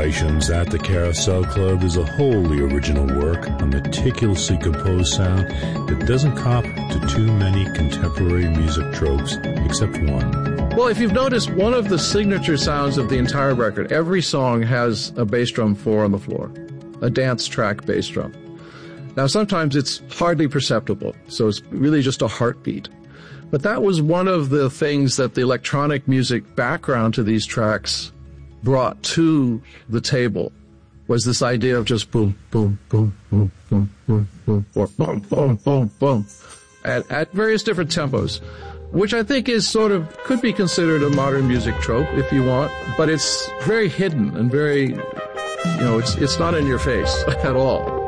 Sensations at the Carousel Club is a wholly original work, a meticulously composed sound that doesn't cop to too many contemporary music tropes, except one. Well, if you've noticed, one of the signature sounds of the entire record, every song has a bass drum 4 on the floor, a dance track bass drum. Now, sometimes it's hardly perceptible, so it's really just a heartbeat. But that was one of the things that the electronic music background to these tracks brought to the table, was this idea of just boom, boom, boom, boom, boom, boom, boom, or boom, boom, boom, boom, at various different tempos, which I think is sort of, could be considered a modern music trope if you want, but it's very hidden and very, it's not in your face at all.